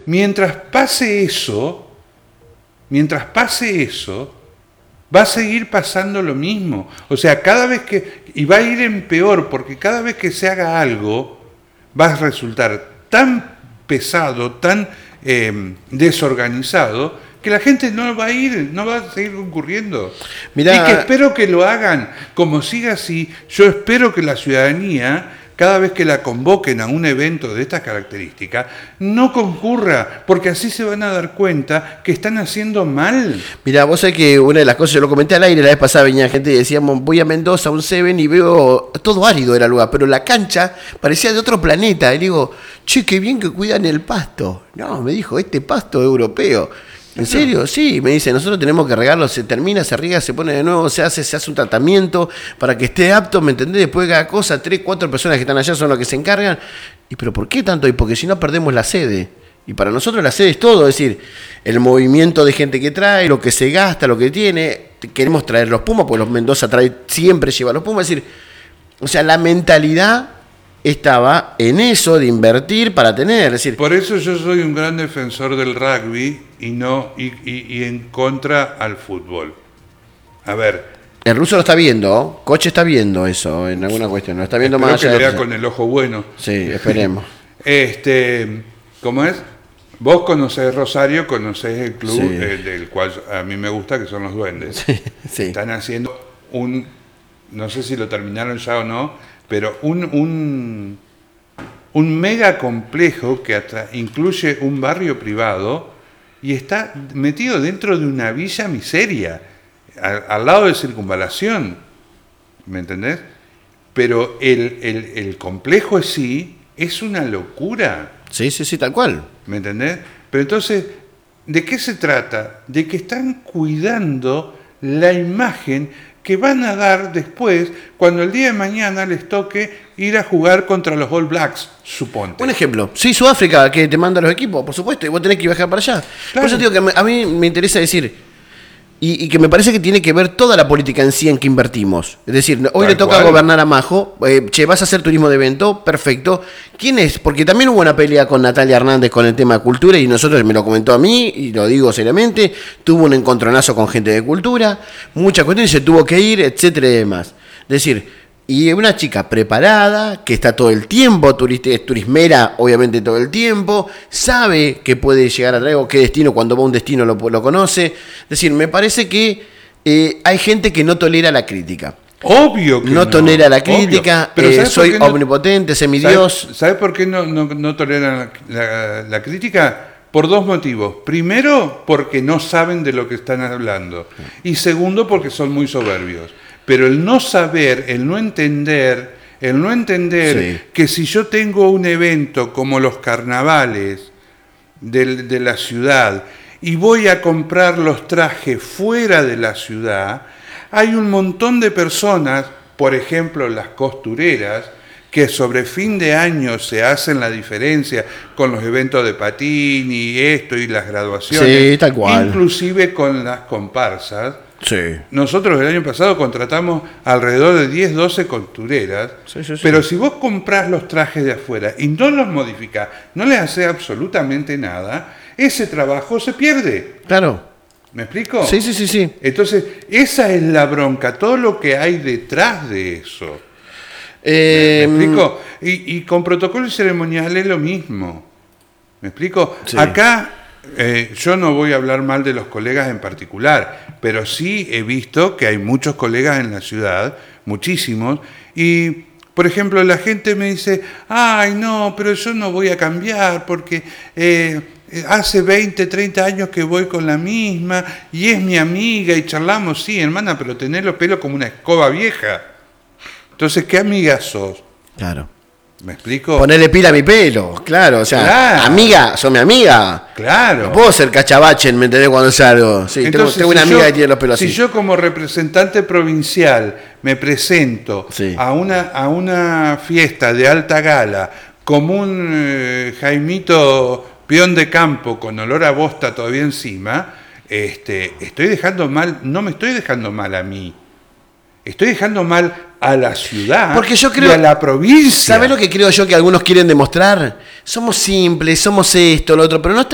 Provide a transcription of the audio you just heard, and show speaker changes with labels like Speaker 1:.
Speaker 1: mientras pase eso, va a seguir pasando lo mismo. O sea, y va a ir en peor, porque cada vez que se haga algo, va a resultar tan pesado, tan desorganizado, que la gente no va a seguir concurriendo.
Speaker 2: Mirá,
Speaker 1: y que espero que lo hagan. Como siga así, yo espero que la ciudadanía, cada vez que la convoquen a un evento de estas características, no concurra, porque así se van a dar cuenta que están haciendo mal.
Speaker 2: Mirá, vos sabés que una de las cosas, yo lo comenté al aire la vez pasada, venía gente y decíamos, voy a Mendoza, a un Seven, y veo todo árido era el lugar, pero la cancha parecía de otro planeta. Y digo, che, qué bien que cuidan el pasto. No, me dijo, este pasto europeo. ¿En serio? Sí, me dice, nosotros tenemos que regarlo, se termina, se riega, se pone de nuevo, se hace un tratamiento para que esté apto, ¿me entendés? Después de cada cosa, 3, 4 personas que están allá son los que se encargan. ¿Y pero por qué tanto? Y porque si no perdemos la sede. Y para nosotros la sede es todo, es decir, el movimiento de gente que trae, lo que se gasta, lo que tiene. Queremos traer los Pumas, porque los Mendoza siempre lleva los Pumas. Es decir, o sea, la mentalidad estaba en eso de invertir para tener. Es decir,
Speaker 1: por eso yo soy un gran defensor del rugby y en contra al fútbol. A ver.
Speaker 2: El ruso lo está viendo, Coche está viendo eso en alguna cuestión, lo está viendo más allá.
Speaker 1: Que vea con el ojo bueno.
Speaker 2: Sí, esperemos.
Speaker 1: ¿Cómo es? Vos conocés Rosario, conocés el club
Speaker 2: Sí.
Speaker 1: Del cual a mí me gusta, que son los Duendes.
Speaker 2: Sí.
Speaker 1: Están haciendo no sé si lo terminaron ya o no, pero un mega complejo que hasta incluye un barrio privado y está metido dentro de una villa miseria, al lado de Circunvalación, ¿me entendés? Pero el complejo en sí es una locura.
Speaker 2: Sí, tal cual.
Speaker 1: ¿Me entendés? Pero entonces, ¿de qué se trata? De que están cuidando la imagen que van a dar después cuando el día de mañana les toque ir a jugar contra los All Blacks, suponte.
Speaker 2: Un ejemplo, sí, Sudáfrica, que te manda los equipos, por supuesto, y vos tenés que viajar para allá.
Speaker 1: Claro.
Speaker 2: Por eso digo que a mí me interesa decir, y que me parece que tiene que ver toda la política en sí en que invertimos. Es decir, hoy
Speaker 1: Tal
Speaker 2: le toca
Speaker 1: cual.
Speaker 2: gobernar a Majo, vas a hacer turismo de evento, perfecto. ¿Quién es? Porque también hubo una pelea con Natalia Hernández con el tema de cultura, y nosotros, me lo comentó a mí, y lo digo seriamente, tuvo un encontronazo con gente de cultura, muchas cuestiones, se tuvo que ir, etcétera y demás. Es decir, y una chica preparada, que está todo el tiempo, es turismera, obviamente todo el tiempo, sabe que puede llegar a traer o qué destino, cuando va a un destino lo conoce. Es decir, me parece que hay gente que no tolera la crítica.
Speaker 1: Obvio que
Speaker 2: no tolera la crítica, soy omnipotente, semidios.
Speaker 1: ¿Sabes por qué no toleran la crítica? Por dos motivos. Primero, porque no saben de lo que están hablando. Y segundo, porque son muy soberbios. Pero el no saber, el no entender
Speaker 2: Sí.
Speaker 1: que si yo tengo un evento como los carnavales de la ciudad y voy a comprar los trajes fuera de la ciudad, hay un montón de personas, por ejemplo las costureras, que sobre fin de año se hacen la diferencia con los eventos de patín y esto y las graduaciones,
Speaker 2: Sí, tal cual.
Speaker 1: inclusive con las comparsas.
Speaker 2: Sí.
Speaker 1: Nosotros el año pasado contratamos alrededor de 10, 12 costureras,
Speaker 2: Sí.
Speaker 1: pero si vos comprás los trajes de afuera y no los modificás, no les haces absolutamente nada, ese trabajo se pierde.
Speaker 2: Claro.
Speaker 1: ¿Me explico?
Speaker 2: Sí.
Speaker 1: Entonces, esa es la bronca, todo lo que hay detrás de eso. ¿Me explico? Y con protocolo y ceremonial es lo mismo. ¿Me explico?
Speaker 2: Sí.
Speaker 1: Acá yo no voy a hablar mal de los colegas en particular, pero sí he visto que hay muchos colegas en la ciudad, muchísimos, y por ejemplo la gente me dice, ay no, pero yo no voy a cambiar porque hace 20, 30 años que voy con la misma y es mi amiga y charlamos, sí hermana, pero tenés los pelos como una escoba vieja. Entonces, ¿qué amiga sos?
Speaker 2: Claro.
Speaker 1: ¿Me explico?
Speaker 2: Ponerle pila a mi pelo, claro, o sea,
Speaker 1: Claro.
Speaker 2: amiga, sos mi amiga.
Speaker 1: Claro.
Speaker 2: No puedo ser cachabachen, ¿me entendés? Cuando salgo. Sí,
Speaker 1: Entonces,
Speaker 2: tengo una
Speaker 1: si
Speaker 2: amiga
Speaker 1: yo-
Speaker 2: que tiene los pelos
Speaker 1: Si
Speaker 2: así.
Speaker 1: yo como representante provincial me presento
Speaker 2: Sí.
Speaker 1: a una fiesta de alta gala como un Jaimito peón de campo con olor a bosta todavía encima, estoy dejando mal, no me estoy dejando mal a mí. Estoy dejando mal a la ciudad.
Speaker 2: Porque yo creo,
Speaker 1: y a la provincia.
Speaker 2: ¿Sabés lo que creo yo que algunos quieren demostrar? Somos simples, somos esto, lo otro, pero no